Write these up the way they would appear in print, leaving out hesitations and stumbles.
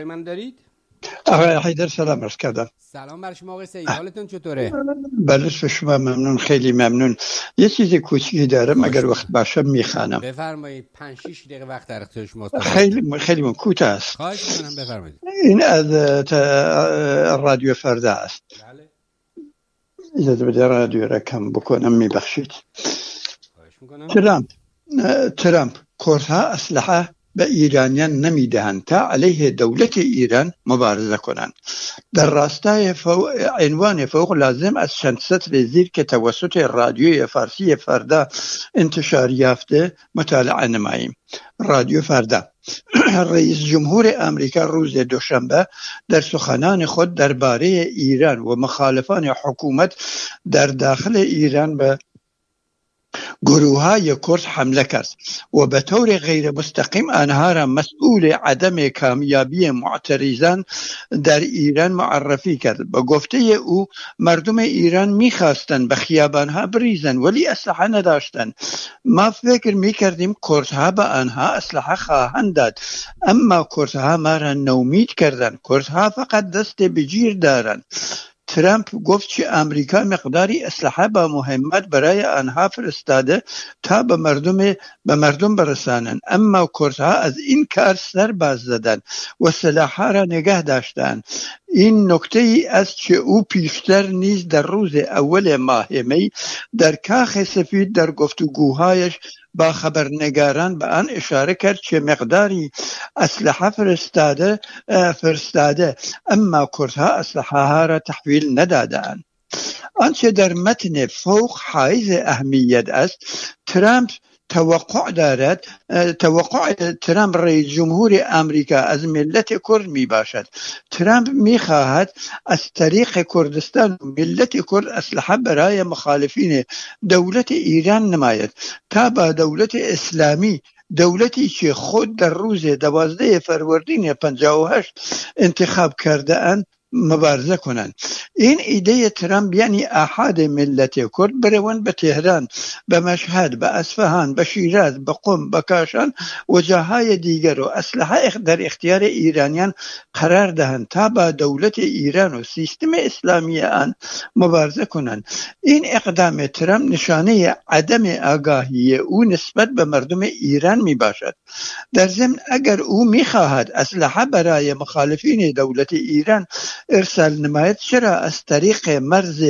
صدای من دارید؟ آقای حیدر سلام عرض کردم. سلام بر شما آقای سعید، حالتون چطوره؟ بله شما ممنون، خیلی ممنون. یه چیز کوچیکی دارم اگر وقت باشه میخوانم. بفرمایید. 5-6 دقیقه وقت در اختیار شماست. خیلی کوتاه است. خواهش میکنم بفرمایید. این از رادیو فردا است. بله. اجازه بده رادیو را کم بکنم، میبخشید. خواهش میکنم. ترامپ کورها اسلحه به ایرانیان نمیدهند تا علیه دولت ایران مبارزه کنند. در راستای عنوان فوق لازم از چند سطر زیر که توسط رادیوی فارسی فردا انتشار یافته مطالعه نماییم. رادیو فردا. رئیس جمهور آمریکا روز دوشنبه در سخنان خود درباره ایران و مخالفان حکومت در داخل ایران به گروه‌های کرد حمله کرد و به طور غیر مستقیم آنها را مسئول عدم کامیابی معترضان در ایران معرفی کرد. به گفته او مردم ایران می‌خواستند به خیابان‌ها بریزند ولی اسلحه نداشتند. ما فکر می‌کردیم کردها به آنها اسلحه خواهند داد، اما کردها ما را نومید کردند. کردها فقط دست به جیر دارند. ترامپ گفت که آمریکا مقداری اسلحه با مهمت برای آنها فرستاده تا به مردم برسانند، اما کردها از این کار سر باز زدند و سلاح‌ها را نگه داشتند. این نکته ای است که او پیشتر نیز در روز اول ماه می در کاخ سفید در گفتگوهایش با خبرنگاران به آن اشاره کرد که مقداری اسلحه فرستاده اما کردها اسلحه ها را تحویل ندادند. آنچه در متن فوق حائز اهمیت است، توقع ترامپ رئیس جمهور آمریکا از ملت کرد می باشد. ترامپ می خواهد از طریق کردستان و ملت کرد اسلحه برای مخالفین دولت ایران نماید تا با دولت اسلامی، دولتی که خود در روز 12 فروردین 58 انتخاب کرده اند، مبارزه کنند. این ایده ترامپ یعنی احاد ملت کرد بروند به تهران، به مشهد، به اصفهان، به شیراز، به قم، به کاشان و جاهای دیگر و اسلحه در اختیار ایرانیان قرار دهند تا با دولت ایران و سیستم اسلامی آن مبارزه کنند. این اقدام ترامپ نشانه عدم آگاهی او نسبت به مردم ایران می باشد. در ضمن اگر او می خواهد اسلحه برای مخالفین دولت ایران ارسال نماید، چرا از طریق مرز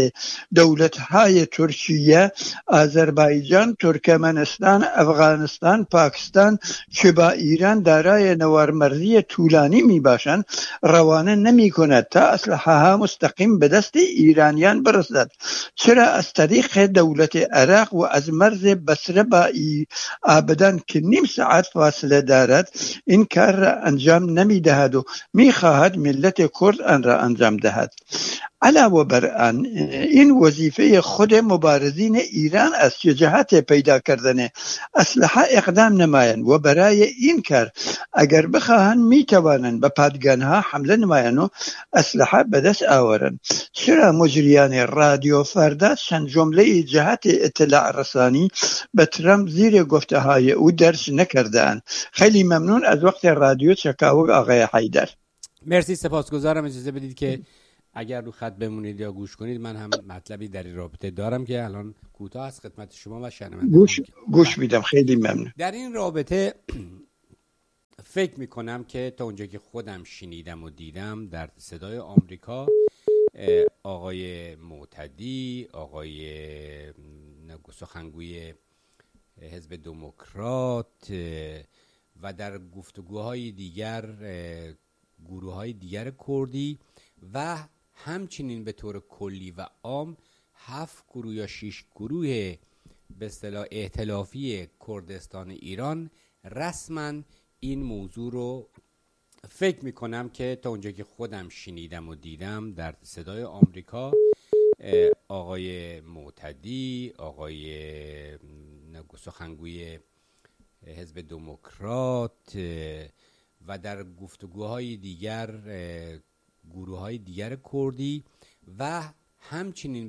دولت‌های ترکیه، آذربایجان، ترکمنستان، افغانستان، پاکستان که با ایران دارای نوارمرزی طولانی می باشند روانه نمی کند تا اسلحه ها مستقیم به دست ایرانیان برسد؟ چرا از طریق دولت عراق و از مرز بصره با آبادان که نیم ساعت فاصله دارد این کار را انجام نمی دهد و می خواهد ملت کرد آن را انجام دهد؟ علاوه بر آن، این وظیفه خود مبارزین ایران است که جهت پیدا کردن اسلحه اقدام نمایند و برای این کار اگر بخواهند می توانند به پادگانها حمله نمایند و اسلحه به دست آورند. چرا مجریان رادیو فردا چند جمله جهت اطلاع رسانی به ترامپ زیر گفته های او درس نکردند؟ خیلی ممنون از وقت رادیو چکاو آقای حیدر. مرسی، سپاسگزارم. اجازه بدید که اگر رو خط بمونید یا گوش کنید، من هم مطلبی در این رابطه دارم که الان کوتاه از خدمت شما و شنوندگان گوش میدم. خیلی ممنون. در این رابطه فکر میکنم که تا اونجا که خودم شنیدم و دیدم در صدای آمریکا، آقای معتدی، آقای سخنگوی حزب دموکرات و در گفتگوهای دیگر گروه‌های دیگر کردی و همچنین به طور کلی و عام 7 گروه یا 6 گروه به اصطلاح ائتلافی کردستان ایران رسما این موضوع رو فکر میکنم که تا اونجا که خودم شنیدم و دیدم در صدای آمریکا، آقای معتدی، آقای سخنگوی حزب دموکرات و در گفتگوهای دیگر گروه‌های دیگر کردی و همچنین